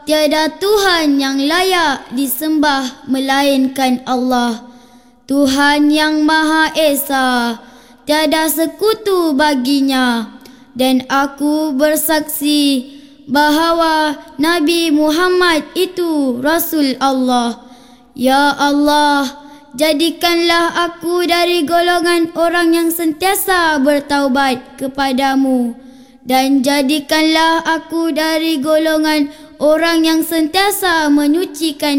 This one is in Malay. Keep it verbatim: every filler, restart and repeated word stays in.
tiada Tuhan yang layak disembah melainkan Allah. Tuhan yang Maha Esa, tiada sekutu baginya. Dan aku bersaksi bahawa Nabi Muhammad itu Rasul Allah. Ya Allah, jadikanlah aku dari golongan orang yang sentiasa bertaubat kepadamu, dan jadikanlah aku dari golongan orang yang sentiasa menyucikan